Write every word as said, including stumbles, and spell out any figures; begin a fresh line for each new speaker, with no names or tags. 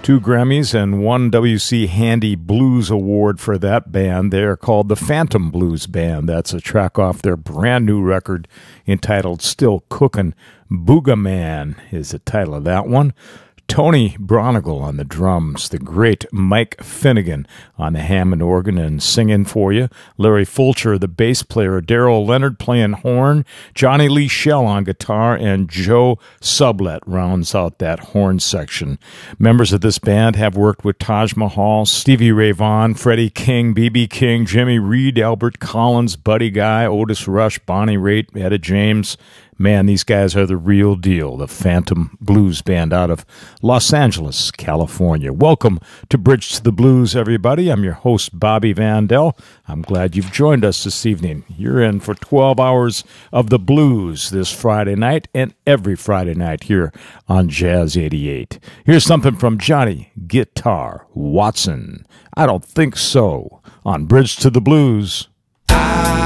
Two Grammys and one W C Handy Blues Award for that band. They are called the Phantom Blues Band. That's a track off their brand new record entitled Still Cookin'. Booga Man is the title of that one. Tony Bronigal on the drums, the great Mike Finnegan on the Hammond organ and singing for you, Larry Fulcher, the bass player, Daryl Leonard playing horn, Johnny Lee Shell on guitar, and Joe Sublette rounds out that horn section. Members of this band have worked with Taj Mahal, Stevie Ray Vaughan, Freddie King, B B King, Jimmy Reed, Albert Collins, Buddy Guy, Otis Rush, Bonnie Raitt, Etta James. Man, these guys are the real deal, the Phantom Blues Band out of Los Angeles, California. Welcome to Bridge to the Blues, everybody. I'm your host, Bobby Vandell. I'm glad you've joined us this evening. You're in for twelve hours of the blues this Friday night and every Friday night here on Jazz eighty-eight. Here's something from Johnny Guitar Watson. I don't think so on Bridge to the Blues.